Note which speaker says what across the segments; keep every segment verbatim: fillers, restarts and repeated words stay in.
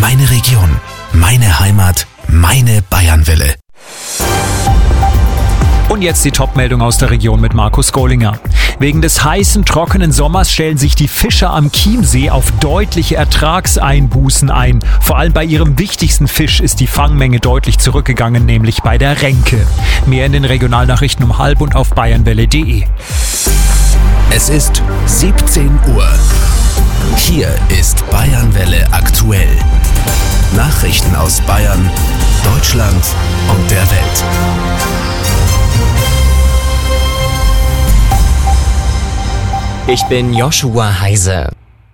Speaker 1: meine Region, meine Heimat, meine Bayernwelle.
Speaker 2: Und jetzt die Top-Meldung aus der Region mit Markus Gollinger. Wegen des heißen, trockenen Sommers stellen sich die Fischer am Chiemsee auf deutliche Ertragseinbußen ein. Vor allem bei ihrem wichtigsten Fisch ist die Fangmenge deutlich zurückgegangen, nämlich bei der Renke. Mehr in den Regionalnachrichten um halb und auf bayernwelle punkt de.
Speaker 1: Es ist siebzehn Uhr. Hier ist Bayernwelle aktuell. Nachrichten aus Bayern, Deutschland und der Welt.
Speaker 3: Ich bin Joshua Heise.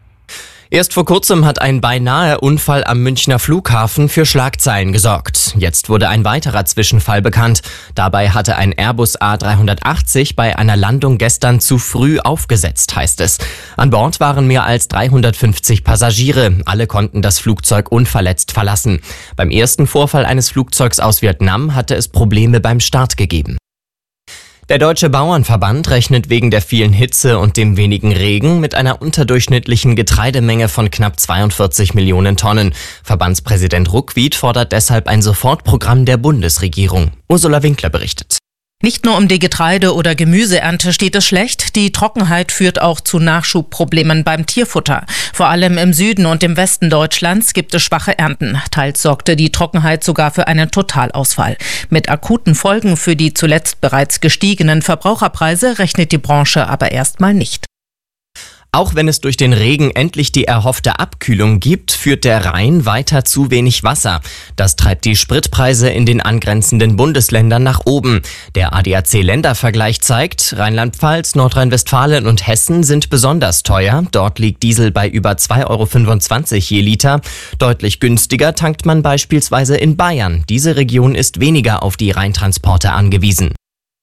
Speaker 3: Erst vor kurzem hat ein beinahe Unfall am Münchner Flughafen für Schlagzeilen gesorgt. Jetzt wurde ein weiterer Zwischenfall bekannt. Dabei hatte ein Airbus A drei achtzig bei einer Landung gestern zu früh aufgesetzt, heißt es. An Bord waren mehr als dreihundertfünfzig Passagiere. Alle konnten das Flugzeug unverletzt verlassen. Beim ersten Vorfall eines Flugzeugs aus Vietnam hatte es Probleme beim Start gegeben. Der Deutsche Bauernverband rechnet wegen der vielen Hitze und dem wenigen Regen mit einer unterdurchschnittlichen Getreidemenge von knapp zweiundvierzig Millionen Tonnen. Verbandspräsident Ruckwied fordert deshalb ein Sofortprogramm der Bundesregierung. Ursula Winkler berichtet.
Speaker 4: Nicht nur um die Getreide- oder Gemüseernte steht es schlecht, die Trockenheit führt auch zu Nachschubproblemen beim Tierfutter. Vor allem im Süden und im Westen Deutschlands gibt es schwache Ernten. Teils sorgte die Trockenheit sogar für einen Totalausfall. Mit akuten Folgen für die zuletzt bereits gestiegenen Verbraucherpreise rechnet die Branche aber erstmal nicht.
Speaker 3: Auch wenn es durch den Regen endlich die erhoffte Abkühlung gibt, führt der Rhein weiter zu wenig Wasser. Das treibt die Spritpreise in den angrenzenden Bundesländern nach oben. Der A D A C-Ländervergleich zeigt, Rheinland-Pfalz, Nordrhein-Westfalen und Hessen sind besonders teuer. Dort liegt Diesel bei über zwei Euro fünfundzwanzig je Liter. Deutlich günstiger tankt man beispielsweise in Bayern. Diese Region ist weniger auf die Rheintransporte angewiesen.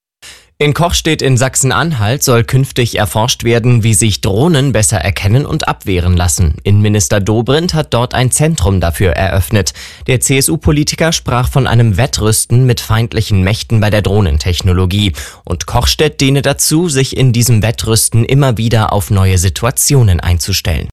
Speaker 3: In Kochstedt in Sachsen-Anhalt soll künftig erforscht werden, wie sich Drohnen besser erkennen und abwehren lassen. Innenminister Dobrindt hat dort ein Zentrum dafür eröffnet. Der C S U-Politiker sprach von einem Wettrüsten mit feindlichen Mächten bei der Drohnentechnologie. Und Kochstedt diene dazu, sich in diesem Wettrüsten immer wieder auf neue Situationen einzustellen.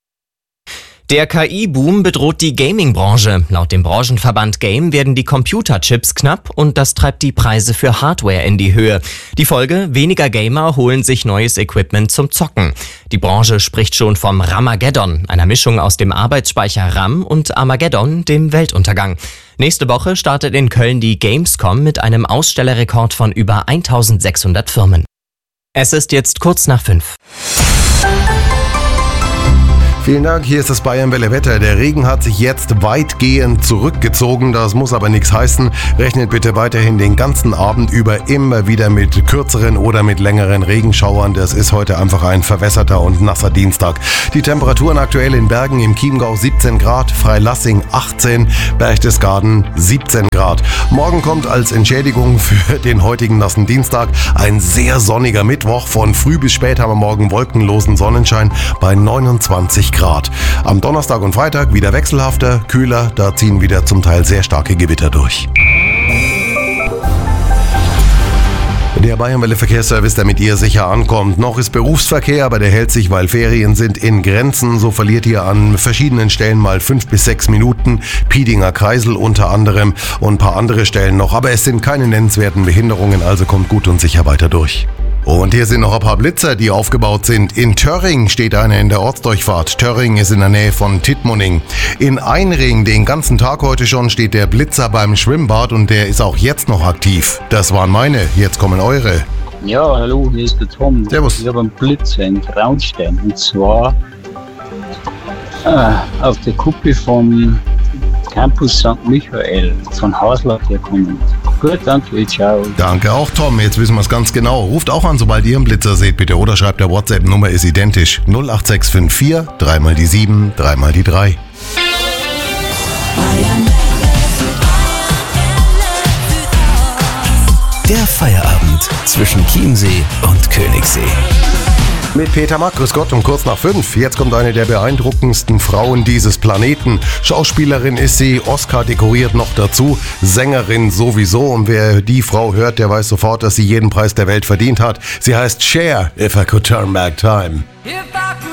Speaker 3: Der K I-Boom bedroht die Gaming-Branche. Laut dem Branchenverband Game werden die Computerchips knapp und das treibt die Preise für Hardware in die Höhe. Die Folge: weniger Gamer holen sich neues Equipment zum Zocken. Die Branche spricht schon vom Ramageddon, einer Mischung aus dem Arbeitsspeicher RAM und Armageddon, dem Weltuntergang. Nächste Woche startet in Köln die Gamescom mit einem Ausstellerrekord von über eintausendsechshundert Firmen. Es ist jetzt kurz nach fünf.
Speaker 5: Vielen Dank, hier ist das Bayernwelle Wetter. Der Regen hat sich jetzt weitgehend zurückgezogen, das muss aber nichts heißen. Rechnet bitte weiterhin den ganzen Abend über immer wieder mit kürzeren oder mit längeren Regenschauern. Das ist heute einfach ein verwässerter und nasser Dienstag. Die Temperaturen aktuell in Bergen im Chiemgau siebzehn Grad, Freilassing achtzehn, Berchtesgaden siebzehn Grad. Morgen kommt als Entschädigung für den heutigen nassen Dienstag ein sehr sonniger Mittwoch. Von früh bis spät haben wir morgen wolkenlosen Sonnenschein bei neunundzwanzig Grad. Am Donnerstag und Freitag wieder wechselhafter, kühler, da ziehen wieder zum Teil sehr starke Gewitter durch. Der Bayernwelle Verkehrsservice, der mit ihr sicher ankommt. Noch ist Berufsverkehr, aber der hält sich, weil Ferien sind, in Grenzen. So verliert ihr an verschiedenen Stellen mal fünf bis sechs Minuten. Piedinger Kreisel unter anderem und ein paar andere Stellen noch. Aber es sind keine nennenswerten Behinderungen, also kommt gut und sicher weiter durch. Und hier sind noch ein paar Blitzer, die aufgebaut sind. In Törring steht einer in der Ortsdurchfahrt. Törring ist in der Nähe von Tittmoning. In Einring, den ganzen Tag heute schon, steht der Blitzer beim Schwimmbad und der ist auch jetzt noch aktiv. Das waren meine, jetzt kommen eure.
Speaker 6: Ja, hallo, hier ist der Tom.
Speaker 5: Servus.
Speaker 6: Ich habe einen Blitzer in Traunstein und zwar äh, auf der Kuppe vom Campus Sankt Michael von Haslach herkommen. Gut, danke, ciao.
Speaker 5: Danke auch, Tom. Jetzt wissen wir es ganz genau. Ruft auch an, sobald ihr einen Blitzer seht, bitte. Oder schreibt der WhatsApp-Nummer, ist identisch. null acht sechs fünf vier, dreimal die sieben, dreimal die drei.
Speaker 1: Der Feierabend zwischen Chiemsee und Königssee.
Speaker 5: Mit Peter Mack, grüß Gott, um kurz nach fünf. Jetzt kommt eine der beeindruckendsten Frauen dieses Planeten. Schauspielerin ist sie, Oscar dekoriert noch dazu, Sängerin sowieso. Und wer die Frau hört, der weiß sofort, dass sie jeden Preis der Welt verdient hat. Sie heißt Cher, If I Could Turn Back Time.